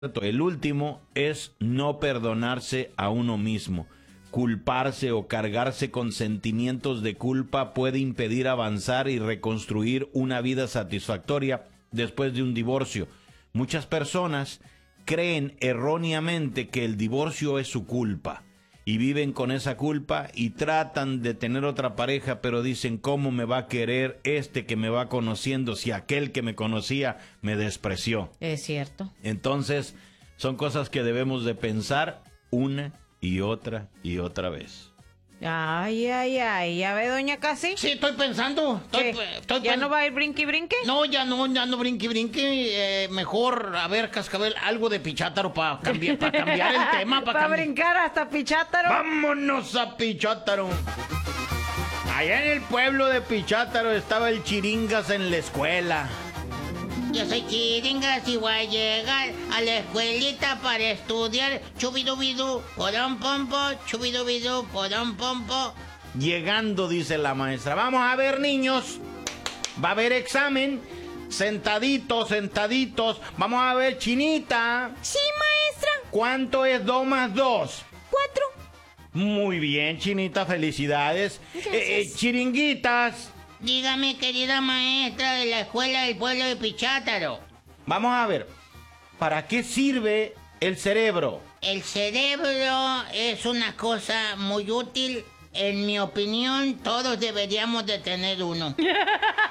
El último es no perdonarse a uno mismo. Culparse o cargarse con sentimientos de culpa puede impedir avanzar y reconstruir una vida satisfactoria después de un divorcio. Muchas personas creen erróneamente que el divorcio es su culpa y viven con esa culpa y tratan de tener otra pareja, pero dicen, ¿cómo me va a querer este que me va conociendo si aquel que me conocía me despreció? Es cierto. Entonces, son cosas que debemos de pensar una y otra vez. Ay, ya ve, doña Casi. Sí, estoy pensando. ¿Ya no va a ir brinqui? No, ya no brinqui. Mejor, a ver, Cascabel, algo de Pichátaro para cambiar el tema. Para brincar hasta Pichátaro. ¡Vámonos a Pichátaro! Allá en el pueblo de Pichátaro estaba el Chiringas en la escuela. Yo soy Chiringas y voy a llegar a la escuelita para estudiar. Chubidubidú, porón pompo, chubidubidú, porón pompo. Llegando, dice la maestra, vamos a ver, niños, va a haber examen. Sentaditos. Vamos a ver, Chinita. Sí, maestra. ¿Cuánto es 2 más 2? 4. Muy bien, Chinita, felicidades. Chiringuitas. Dígame, querida maestra de la escuela del pueblo de Pichátaro. Vamos a ver, ¿para qué sirve el cerebro? El cerebro es una cosa muy útil. En mi opinión, todos deberíamos de tener uno.